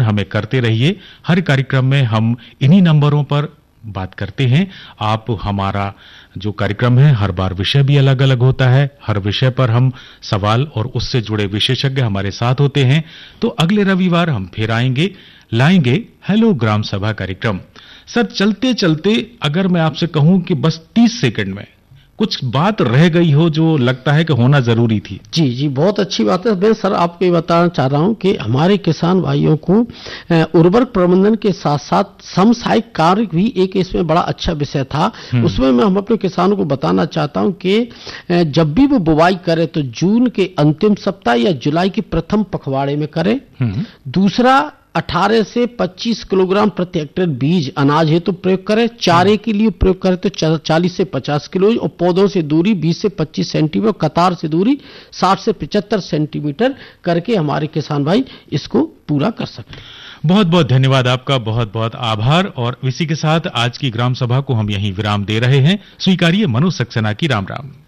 हमें करते रहिए। हर कार्यक्रम में हम इन्हीं नंबरों पर बात करते हैं। आप हमारा जो कार्यक्रम है हर बार विषय भी अलग अलग होता है, हर विषय पर हम सवाल और उससे जुड़े विशेषज्ञ हमारे साथ होते हैं। तो अगले रविवार हम फिर आएंगे, लाएंगे हेलो ग्राम सभा कार्यक्रम। सर, चलते चलते अगर मैं आपसे कहूं कि बस 30 सेकंड में कुछ बात रह गई हो जो लगता है कि होना जरूरी थी। जी जी, बहुत अच्छी बात है। मैं सर आपको ये बताना चाह रहा हूं कि हमारे किसान भाइयों को उर्वरक प्रबंधन के साथ साथ समसामयिक कार्य भी एक इसमें बड़ा अच्छा विषय था। उसमें मैं हम अपने किसानों को बताना चाहता हूं कि जब भी वो बुवाई करे तो जून के अंतिम सप्ताह या जुलाई के प्रथम पखवाड़े में करे। दूसरा, 18 से 25 किलोग्राम प्रति हेक्टेयर बीज अनाज हेतु प्रयोग करें। चारे के लिए प्रयोग करें तो 40 से 50 किलो, और पौधों से दूरी 20 से 25 सेंटीमीटर, कतार से दूरी 60 से 75 सेंटीमीटर करके हमारे किसान भाई इसको पूरा कर सकते हैं। बहुत बहुत धन्यवाद आपका, बहुत बहुत आभार। और इसी के साथ आज की ग्राम सभा को हम यहीं विराम दे रहे हैं। स्वीकारिए मनोज सक्सेना की राम राम।